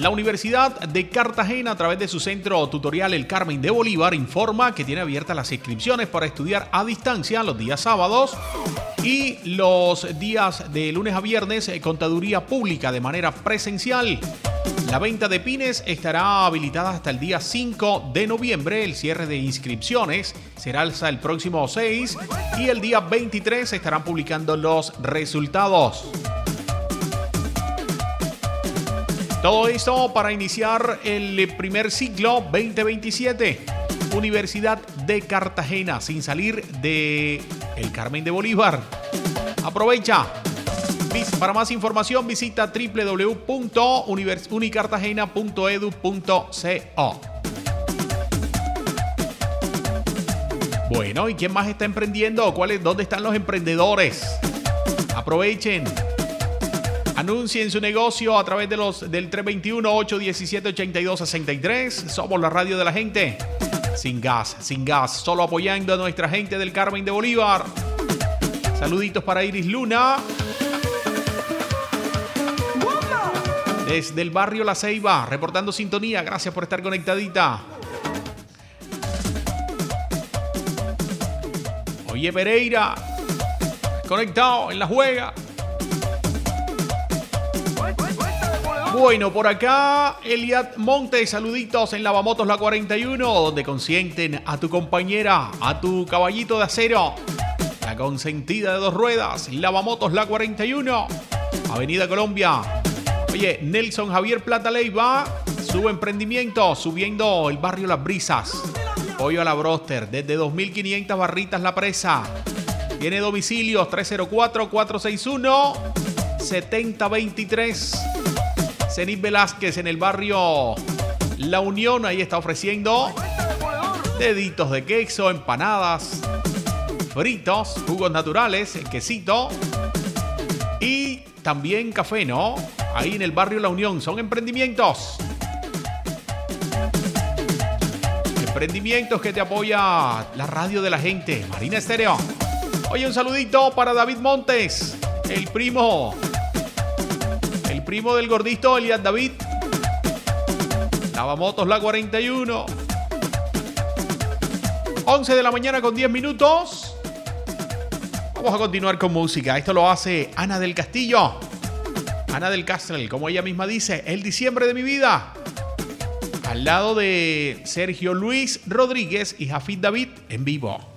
La Universidad de Cartagena, a través de su centro tutorial El Carmen de Bolívar, informa que tiene abiertas las inscripciones para estudiar a distancia los días sábados y los días de lunes a viernes contaduría pública de manera presencial. La venta de pines estará habilitada hasta el día 5 de noviembre. El cierre de inscripciones será hasta el próximo 6 y el día 23 se estarán publicando los resultados. Todo esto para iniciar el primer ciclo 2027. Universidad de Cartagena, sin salir de El Carmen de Bolívar. Aprovecha. Para más información visita www.unicartagena.edu.co. Bueno, ¿y quién más está emprendiendo? ¿Dónde están los emprendedores? Aprovechen. Anuncien su negocio a través del 321-817-8263. Somos la radio de la gente. Sin gas, solo apoyando a nuestra gente del Carmen de Bolívar. Saluditos para Iris Luna. Desde el barrio La Ceiba, reportando sintonía. Gracias por estar conectadita. Oye, Pereira, conectado en la juega. Bueno, por acá, Eliad Montes, saluditos en Lavamotos La 41, donde consienten a tu compañera, a tu caballito de acero, la consentida de dos ruedas, Lavamotos La 41, Avenida Colombia. Oye, Nelson Javier Plata Leiva, su emprendimiento, subiendo el barrio Las Brisas. Pollo a la broster, desde 2.500 barritas la presa. Tiene domicilios 304-461-7023. Zenit Velázquez en el barrio La Unión, ahí está ofreciendo deditos de queso, empanadas, fritos, jugos naturales, quesito y también café, ¿no? Ahí en el barrio La Unión. Son emprendimientos. Emprendimientos que te apoya la radio de la gente, Marina Estéreo. Oye, un saludito para David Montes, el primo del gordito Eliad David. Lavamotos La 41. 11 de la mañana con 10 minutos. Vamos a continuar con música. Esto lo hace Ana del Castillo. Ana del Castel, como ella misma dice, el diciembre de mi vida. Al lado de Sergio Luis Rodríguez y Jafid David en vivo.